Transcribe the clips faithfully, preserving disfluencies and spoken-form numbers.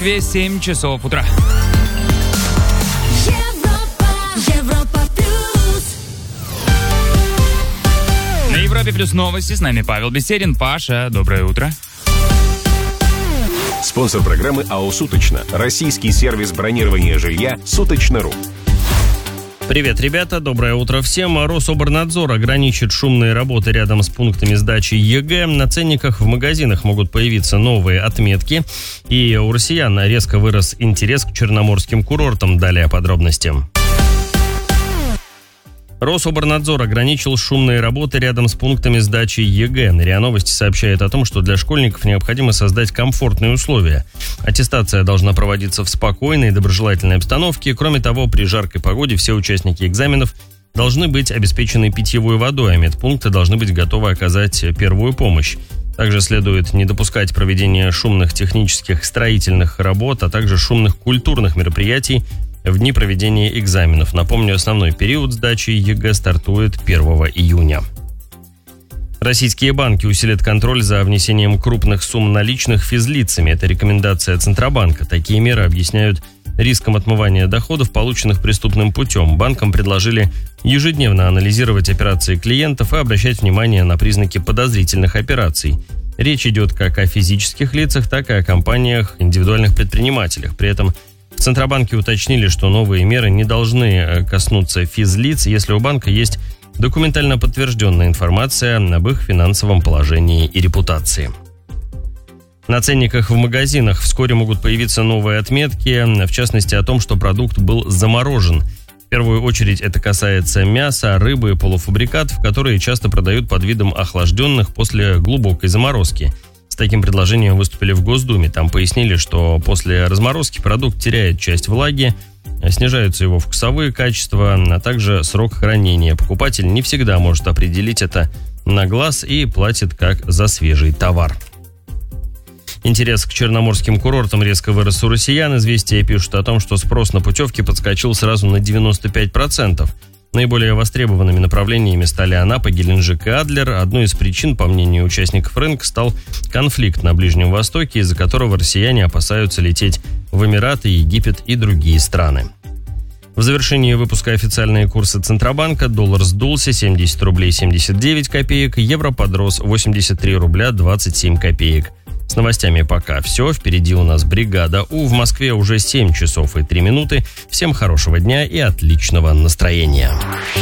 семь часов утра. На Европе плюс новости. С нами Павел Беседин. Паша, доброе утро. Спонсор программы АО «Суточно». Российский сервис бронирования жилья «Суточно.ру». Привет, ребята, доброе утро всем. Рособорнадзор ограничит шумные работы рядом с пунктами сдачи ЕГЭ. На ценниках в магазинах могут появиться новые отметки. И у россиян резко вырос интерес к черноморским курортам. Далее подробности. Рособорнадзор ограничил шумные работы рядом с пунктами сдачи ЕГЭ. РИА Новости сообщает о том, что для школьников необходимо создать комфортные условия. Аттестация должна проводиться в спокойной и доброжелательной обстановке. Кроме того, при жаркой погоде все участники экзаменов должны быть обеспечены питьевой водой, а медпункты должны быть готовы оказать первую помощь. Также следует не допускать проведения шумных технических строительных работ, а также шумных культурных мероприятий в дни проведения экзаменов. Напомню, основной период сдачи ЕГЭ стартует первого июня. Российские банки усилят контроль за внесением крупных сумм наличных физлицами. Это рекомендация Центробанка. Такие меры объясняют риском отмывания доходов, полученных преступным путем. Банкам предложили ежедневно анализировать операции клиентов и обращать внимание на признаки подозрительных операций. Речь идет как о физических лицах, так и о компаниях, индивидуальных предпринимателях. При этом в Центробанке уточнили, что новые меры не должны коснуться физлиц, если у банка есть документально подтвержденная информация об их финансовом положении и репутации. На ценниках в магазинах вскоре могут появиться новые отметки, в частности о том, что продукт был заморожен. В первую очередь это касается мяса, рыбы и полуфабрикатов, которые часто продают под видом охлажденных после глубокой заморозки. С таким предложением выступили в Госдуме. Там пояснили, что после разморозки продукт теряет часть влаги, снижаются его вкусовые качества, а также срок хранения. Покупатель не всегда может определить это на глаз и платит как за свежий товар. Интерес к черноморским курортам резко вырос у россиян. Известия пишут о том, что спрос на путевки подскочил сразу на девяносто пять процентов. Наиболее востребованными направлениями стали Анапа, Геленджик и Адлер. Одной из причин, по мнению участников рынка, стал конфликт на Ближнем Востоке, из-за которого россияне опасаются лететь в Эмираты, Египет и другие страны. В завершении выпуска официальные курсы Центробанка. Доллар сдулся семьдесят рублей семьдесят девять копеек, евро подрос восемьдесят три рубля двадцать семь копеек. С новостями пока все. Впереди у нас бригада У. В Москве уже семь часов и три минуты. Всем хорошего дня и отличного настроения.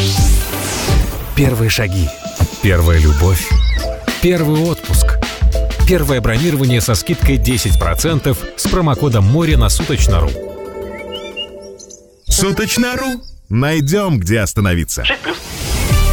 Первые шаги. Первая любовь. Первый отпуск. Первое бронирование со скидкой десять процентов с промокодом море на Суточно.ру. Суточно.ру. Найдем, где остановиться. шесть